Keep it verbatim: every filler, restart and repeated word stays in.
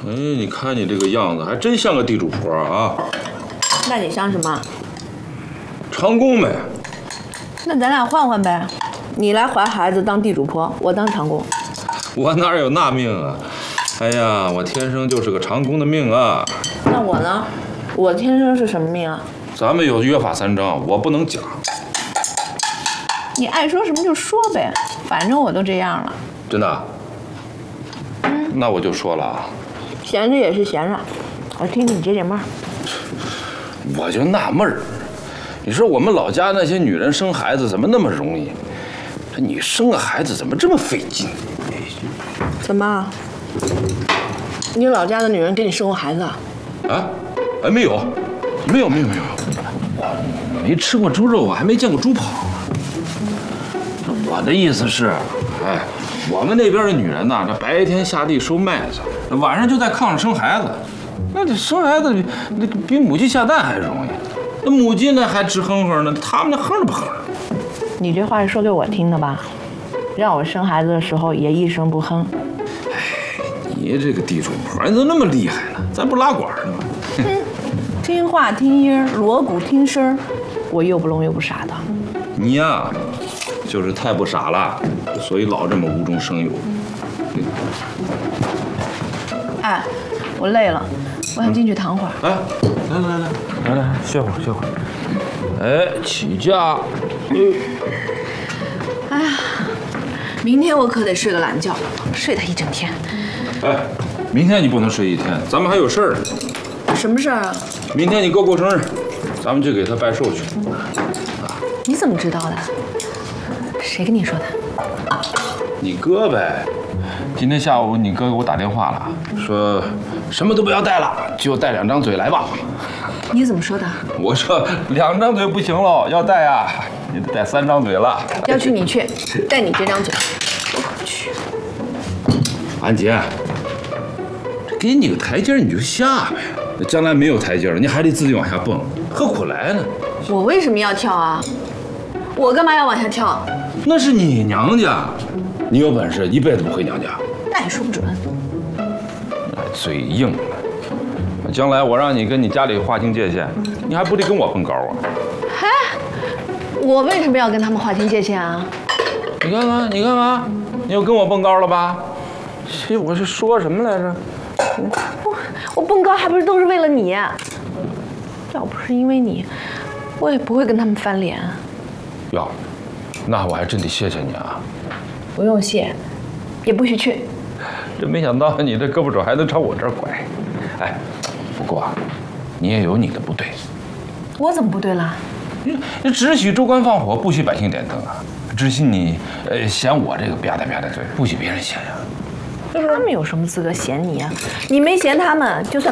哎，你看你这个样子，还真像个地主婆啊！ 那你像什么？ 长工呗。 那咱俩换换呗，你来怀孩子当地主婆，我当长工。 我哪有那命啊？哎呀，我天生就是个长工的命啊！ 那我呢？我天生是什么命啊？ 咱们有约法三章，我不能讲。 你爱说什么就说呗，反正我都这样了。 真的？嗯。那我就说了啊。 闲着也是闲着，我听听你解解闷儿。 我就纳闷儿，你说我们老家那些女人生孩子怎么那么容易？这你生个孩子怎么这么费劲？ 怎么？你老家的女人给你生过孩子啊？ 啊？哎，没有，没有，没有，没有，我没吃过猪肉，我还没见过猪跑。我的意思是，哎，我们那边的女人呐，这白天下地收麦子，晚上就在炕上生孩子。那这生孩子比那比母鸡下蛋还容易。那母鸡呢还直哼哼呢，他们那哼着不哼着。 你这话是说给我听的吧？让我生孩子的时候也一声不哼。 哎，你这个地主婆，你怎么那么厉害呢？咱不拉管呢吗？ 哼，听话听音儿，锣鼓听声儿，我又不聋又不傻的。 你呀，就是太不傻了，所以老这么无中生有。 哎，我累了，我想进去躺会儿。 哎，来来来来来来，歇会儿歇会儿。哎，起价。 哎呀，明天我可得睡个懒觉，睡他一整天。 哎，明天你不能睡一天，咱们还有事儿呢。 什么事儿啊？ 明天你哥过生日，咱们去给他拜寿去。 你怎么知道的？谁跟你说的？ 你哥呗。今天下午你哥给我打电话了，说什么都不要带了，就带两张嘴来吧。 你怎么说的？ 我说两张嘴不行喽，要带啊，你得带三张嘴了。 要去你去，带你这张嘴，我可不去。 安杰，给你个台阶你就下呗，将来没有台阶了，你还得自己往下蹦，何苦来呢？ 我为什么要跳啊？我干嘛要往下跳？ 那是你娘家，你有本事一辈子不回娘家。 那也说不准。 嘴硬了，将来我让你跟你家里划清界限，你还不得跟我蹦高啊？ 嗨，我为什么要跟他们划清界限啊？ 你看看，你看看，你又跟我蹦高了吧？其实我是说什么来着？ 我我蹦高还不是都是为了你？要不是因为你，我也不会跟他们翻脸。 哟，那我还真得谢谢你啊！ 不用谢，也不许去。 真没想到你这胳膊肘还能朝我这儿拐。哎，不过啊，你也有你的不对。 我怎么不对了？ 你只许州官放火，不许百姓点灯啊！只许你呃嫌我这个吧嗒吧嗒嘴，不许别人嫌呀。 他们有什么资格嫌你啊？你没嫌他们，就算。